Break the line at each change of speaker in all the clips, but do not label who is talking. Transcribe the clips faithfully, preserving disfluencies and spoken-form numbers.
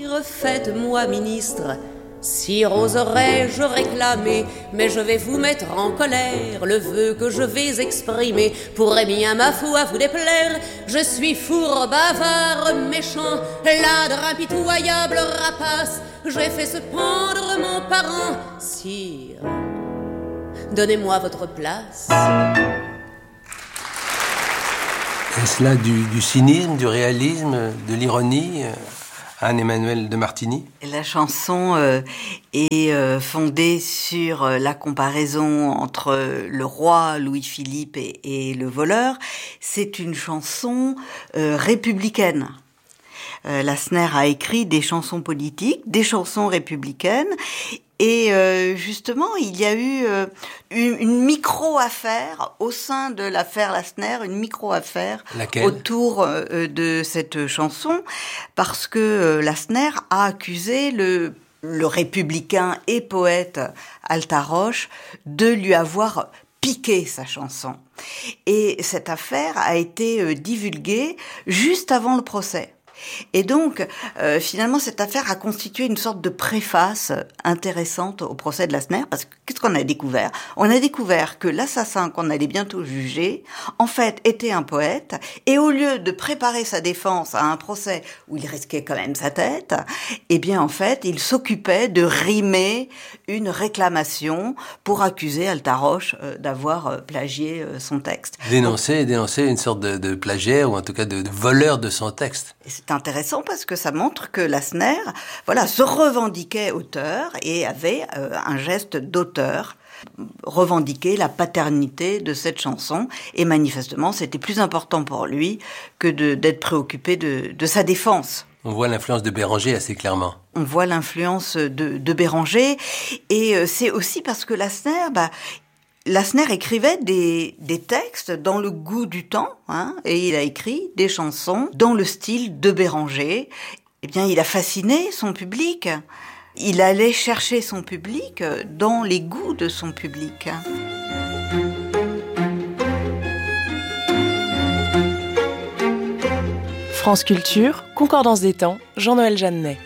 dire, faites-moi ministre. Si oserais-je réclamer, mais je vais vous mettre en colère. Le vœu que je vais exprimer pourrait bien, ma foi, vous déplaire. Je suis fourbe, bavard, méchant, ladre, impitoyable, rapace. J'ai fait se pendre mon parent. Sire, donnez-moi votre place.
Est-ce là du, du cynisme, du réalisme, de l'ironie, Anne-Emmanuelle de Martigny?
La chanson euh, est euh, fondée sur euh, la comparaison entre le roi Louis-Philippe et, et le voleur. C'est une chanson euh, républicaine. Euh, Lassner a écrit des chansons politiques, des chansons républicaines. Et euh, justement, il y a eu euh, une, une micro-affaire au sein de l'affaire Lassner, une micro-affaire
Laquelle?
autour euh, de cette chanson, parce que euh, Lassner a accusé le, le républicain et poète Altaroche de lui avoir piqué sa chanson. Et cette affaire a été euh, divulguée juste avant le procès. Et donc, euh, finalement, cette affaire a constitué une sorte de préface intéressante au procès de Lassner, parce que qu'est-ce qu'on a découvert? On a découvert que l'assassin qu'on allait bientôt juger, en fait, était un poète, et au lieu de préparer sa défense à un procès où il risquait quand même sa tête, eh bien, en fait, il s'occupait de rimer une réclamation pour accuser Altaroche euh, d'avoir euh, plagié euh, son texte.
Dénoncer, dénoncer une sorte de, de plagiaire, ou en tout cas de, de voleur de son texte.
Et c'est intéressant parce que ça montre que Lassner, voilà, se revendiquait auteur et avait euh, un geste d'auteur, revendiquer la paternité de cette chanson. Et manifestement, c'était plus important pour lui que de, d'être préoccupé de, de sa défense.
On voit l'influence de Béranger assez clairement.
On voit l'influence de, de Béranger. Et euh, c'est aussi parce que Lassner, bah, Lassner écrivait des, des textes dans le goût du temps, hein, et il a écrit des chansons dans le style de Béranger. Eh bien, il a fasciné son public. Il allait chercher son public dans les goûts de son public.
France Culture, Concordance des temps, Jean-Noël Jeannet.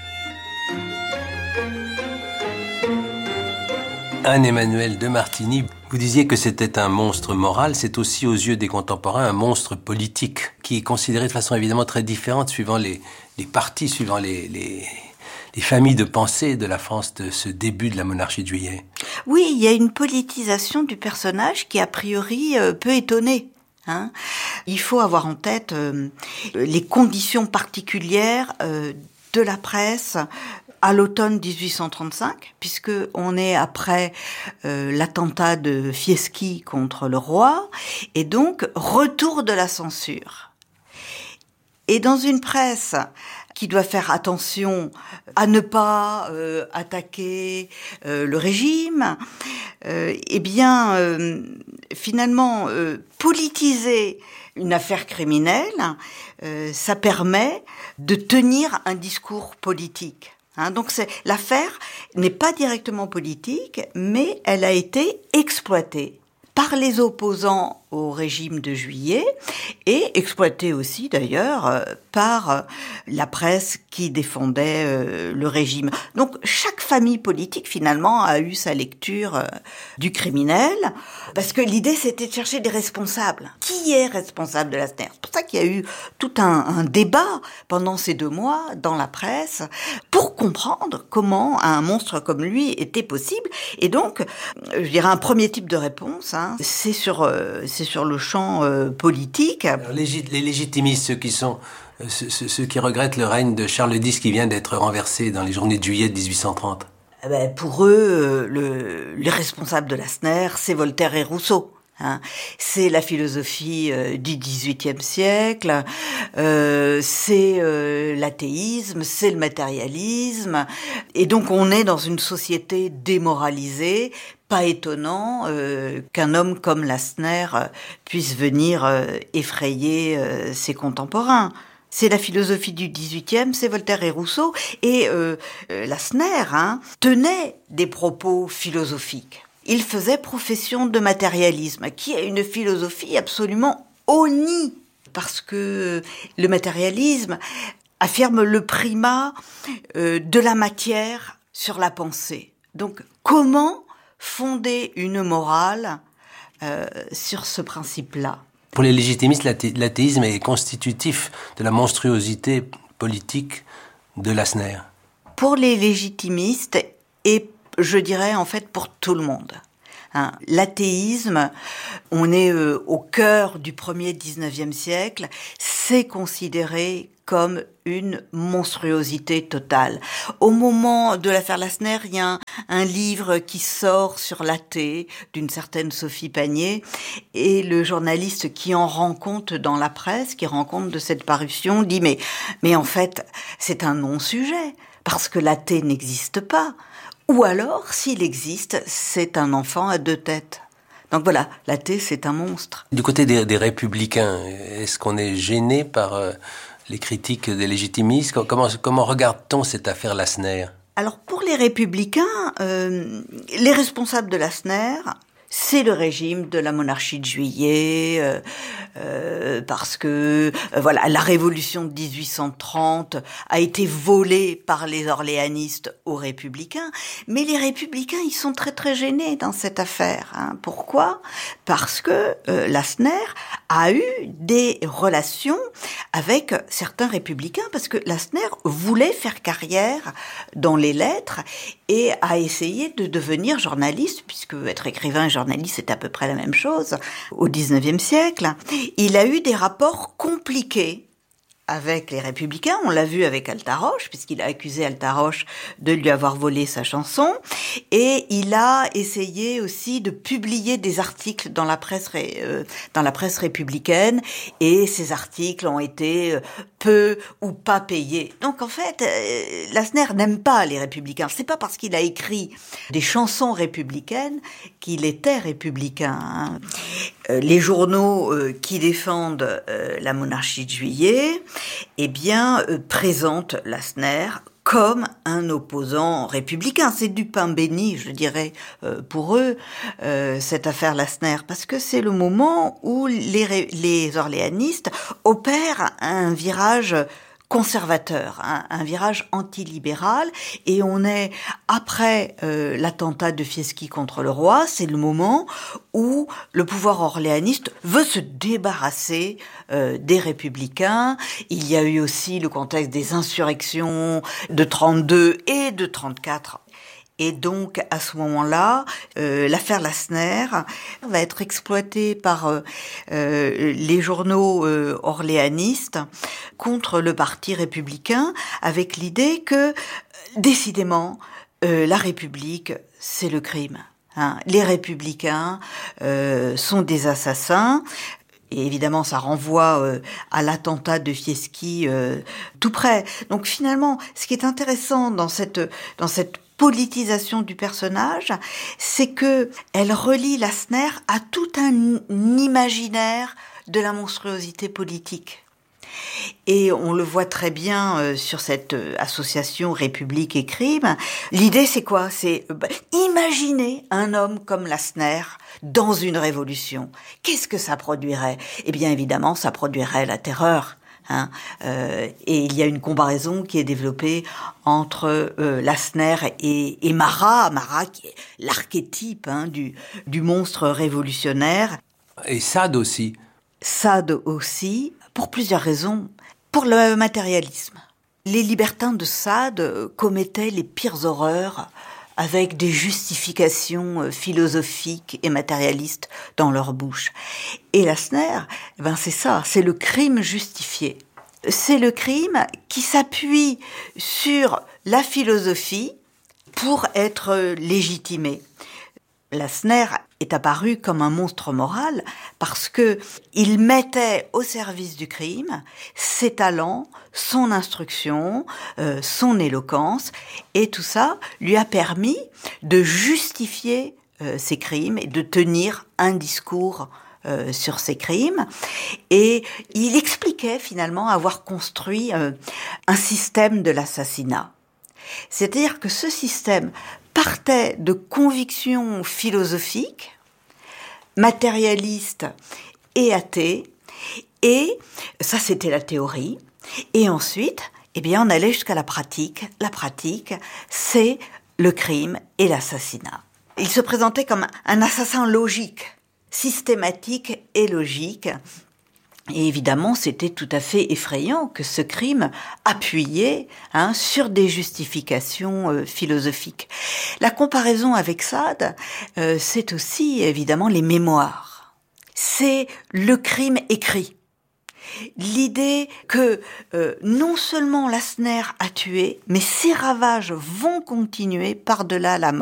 Anne-Emmanuelle de Martigny, vous disiez que c'était un monstre moral, c'est aussi aux yeux des contemporains un monstre politique, qui est considéré de façon évidemment très différente suivant les, les partis, suivant les, les, les familles de pensée de la France de ce début de la monarchie de Juillet.
Oui, il y a une politisation du personnage qui a priori euh, peut étonner. Hein. Il faut avoir en tête euh, les conditions particulières euh, de la presse à l'automne dix-huit cent trente-cinq, puisque on est après euh, l'attentat de Fieschi contre le roi, et donc retour de la censure. Et dans une presse qui doit faire attention à ne pas euh, attaquer euh, le régime, euh, eh bien, euh, finalement, euh, politiser une affaire criminelle, euh, ça permet de tenir un discours politique. Hein, donc c'est, l'affaire n'est pas directement politique, mais elle a été exploitée par les opposants au régime de Juillet et exploitée aussi d'ailleurs euh, par euh, la presse qui défendait euh, le régime. Donc chaque famille politique finalement a eu sa lecture euh, du criminel, parce que l'idée c'était de chercher des responsables. Qui est responsable de Lassner? C'est pour ça qu'il y a eu tout un, un débat pendant ces deux mois dans la presse pour comprendre comment un monstre comme lui était possible. Et donc, je dirais un premier type de réponse, hein, c'est sur euh, c'est sur le champ euh, politique.
Alors, les, les légitimistes, ceux qui sont euh, ceux, ceux qui regrettent le règne de Charles X qui vient d'être renversé dans les journées de juillet dix-huit cent trente.
Eh ben, pour eux, euh, le, les responsables de Lassner, c'est Voltaire et Rousseau. Hein. C'est la philosophie euh, du dix-huitième siècle, euh, c'est euh, l'athéisme, c'est le matérialisme. Et donc on est dans une société démoralisée. Pas étonnant euh, qu'un homme comme Lassner euh, puisse venir euh, effrayer euh, ses contemporains. C'est la philosophie du dix-huitième, c'est Voltaire et Rousseau. Et euh, euh, Lassner hein, tenait des propos philosophiques. Il faisait profession de matérialisme, qui est une philosophie absolument honnie. Parce que le matérialisme affirme le primat euh, de la matière sur la pensée. Donc, comment fonder une morale euh, sur ce principe-là ?
Pour les légitimistes, l'athé- l'athéisme est constitutif de la monstruosité politique de Lassner.
Pour les légitimistes, et je dirais en fait pour tout le monde. Hein, l'athéisme, on est euh, au cœur du premier dix-neuvième siècle, c'est considéré comme une monstruosité totale. Au moment de l'affaire Lassner, il y a un, un livre qui sort sur l'athée d'une certaine Sophie Pagnier, et le journaliste qui en rend compte dans la presse, qui rend compte de cette parution, dit mais, mais en fait, c'est un non-sujet, parce que l'athée n'existe pas. Ou alors, s'il existe, c'est un enfant à deux têtes. Donc voilà, l'athée, c'est un monstre.
Du côté des, des républicains, est-ce qu'on est gêné par euh, les critiques des légitimistes ? Comment, comment regarde-t-on cette affaire Lassner ?
Alors pour les républicains, euh, les responsables de Lassner, c'est le régime de la monarchie de Juillet, euh, euh, parce que euh, voilà, la révolution de dix-huit cent trente a été volée par les orléanistes aux républicains, mais les républicains, ils sont très très gênés dans cette affaire. Hein. Pourquoi ? Parce que euh, Lassner a eu des relations avec certains républicains, parce que Lassner voulait faire carrière dans les lettres et a essayé de devenir journaliste, puisque être écrivain et journaliste, c'est à peu près la même chose, au dix-neuvième siècle. Il a eu des rapports compliqués avec les républicains, on l'a vu avec Altaroche, puisqu'il a accusé Altaroche de lui avoir volé sa chanson, et il a essayé aussi de publier des articles dans la presse, ré, euh, dans la presse républicaine, et ces articles ont été euh, peu ou pas payés. Donc en fait, euh, Lassner n'aime pas les républicains. C'est pas parce qu'il a écrit des chansons républicaines qu'il était républicain. Hein. Euh, les journaux euh, qui défendent euh, la monarchie de Juillet, eh bien, euh, présente Lassner comme un opposant républicain. C'est du pain béni, je dirais, euh, pour eux, euh, cette affaire Lassner, parce que c'est le moment où les, les orléanistes opèrent un virage conservateur, hein, un virage antilibéral, et on est après euh, l'attentat de Fieschi contre le roi, c'est le moment où le pouvoir orléaniste veut se débarrasser euh, des républicains. Il y a eu aussi le contexte des insurrections de trente-deux et de trente-quatre. Et donc, à ce moment-là, euh, l'affaire Lassner va être exploitée par euh, euh, les journaux euh, orléanistes contre le parti républicain, avec l'idée que, décidément, euh, la République, c'est le crime. Hein. Les républicains euh, sont des assassins. Et évidemment, ça renvoie euh, à l'attentat de Fieschi euh, tout près. Donc finalement, ce qui est intéressant dans cette dans cette politisation du personnage, c'est que elle relie Lassner à tout un imaginaire de la monstruosité politique. Et on le voit très bien euh, sur cette euh, association République et Crime. L'idée, c'est quoi ? C'est euh, bah, imaginer un homme comme Lassner dans une révolution. Qu'est-ce que ça produirait ? Eh bien, évidemment, ça produirait la terreur. Hein, euh, et il y a une comparaison qui est développée entre euh, Lassner et, et Marat, Marat qui est l'archétype hein, du, du monstre révolutionnaire.
Et Sade aussi.
Sade aussi, pour plusieurs raisons. Pour le matérialisme. Les libertins de Sade commettaient les pires horreurs avec des justifications philosophiques et matérialistes dans leur bouche. Et Lassner, eh ben c'est ça, c'est le crime justifié. C'est le crime qui s'appuie sur la philosophie pour être légitimé. Lassner est apparu comme un monstre moral parce que il mettait au service du crime ses talents, son instruction, euh, son éloquence, et tout ça lui a permis de justifier euh, ses crimes et de tenir un discours euh, sur ses crimes. Et il expliquait finalement avoir construit euh, un système de l'assassinat. C'est-à-dire que ce système partait de convictions philosophiques, matérialistes et athées, et ça c'était la théorie, et ensuite Eh bien, on allait jusqu'à la pratique. La pratique, c'est le crime et l'assassinat. Il se présentait comme un assassin logique, systématique et logique. Et évidemment, c'était tout à fait effrayant que ce crime appuyait hein, sur des justifications euh, philosophiques. La comparaison avec Sade, euh, c'est aussi évidemment les mémoires. C'est le crime écrit. L'idée que euh, non seulement Lassner a tué, mais ses ravages vont continuer par-delà la mort.